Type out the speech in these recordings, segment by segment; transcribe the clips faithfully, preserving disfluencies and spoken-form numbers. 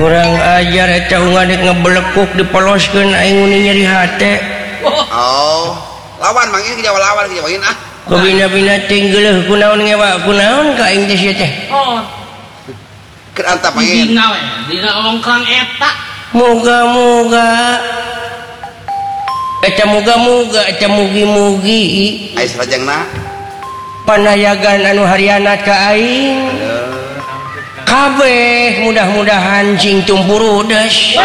kurang ajar eta ngadek ngebelekuk dipoloskeun aing uni nyeri hate. Oh, lawan mangin ke Jawa lawan ke Jawain ah. Ku bina-bina tinggaleuh kunaon ngewa kunaon ka aing teh sia teh. Oh. Keur antap mangin. Dina we, dina longkrang eta. Moga-moga eta moga-moga eta mugi-mugi Ais rajangna panayagan anu hariana ka aing. Kabeh mudah-mudahan cing tumpurudes.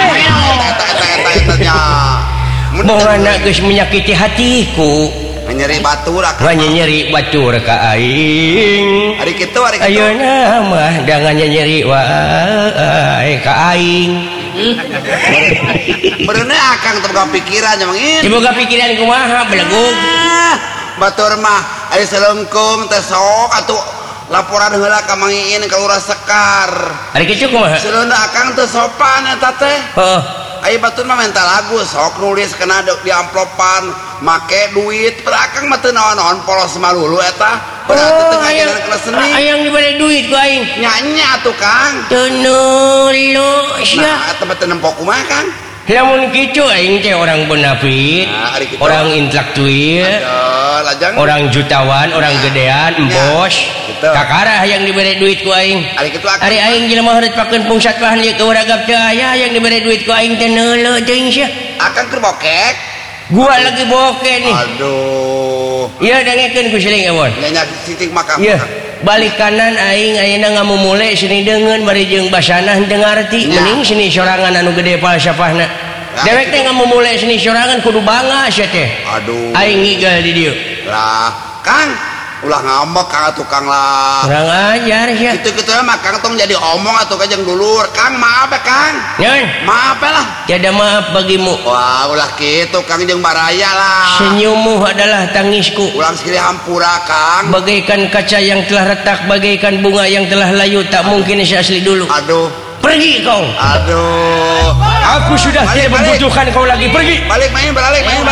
Bongana geus menyakiti hatiku. Nyeri batur akang. Nyeri batur ka aing. Ari kitu ari kitu. Ayeuna mah dangan nyeri wae ka aing. Bereuna akang teu boga pikiran mangin. Teu boga pikiran kumaha belegug. Batur mah ari selengkung teh sok atuh laporan heula ka Mang Iin ka Lurah Sekar. Ari kitu kumaha? Seuleuhna akang teu sopan eta teh. Heeh. Aya batur mah minta lagu sok nulis kena di amplopan make duit berakang mah teu naon-naon polos malulu eta berarti teu ngajaran kena seni ayang dibere duit ku aing nyanyi atuh Kang teu nulu sia nah eta mah teu nempo kumaha Kang lamun kitu aing teh orang bonafit nah, gitu. orang intelektual lajang orang jutawan orang nah, gedean embos gitu. Kakara yang diberi duit ku aing ari kitu ari aing jelema heureut pakeun pungsat bahan ieu kewaragap teh aya yang diberi duit ku aing teh neuleuh teuing sia akan keur bokek gua lagi bokek nih aduh ieu dengekeun ku siling eueun nya sitik makam ieu balik kanan aing ayeuna ngamumule seni deungeun bari jeung basana henteu ngarti mending seni sorangan anu gede falsafahna dewek teh ngamumule seni sorangan kudu bangga sia teh aduh aing ngigel di dieu lah Kang ulah ngambek Kang tukang lah kurang ajar sia kitu-kitu mah Kang tong jadi omong atuh ka jeung dulur Kang maaf ya Kang nyon maaf lah tiada maaf bagimu wah ulah kitu Kang jeung baraya lah senyummu adalah tangisku ulang sekali hampura Kang bagaikan kaca yang telah retak bagaikan bunga yang telah layu tak aduh. Mungkin seasli dulu aduh pergi kau aduh aku sudah tidak membutuhkan kau lagi pergi balik main balik main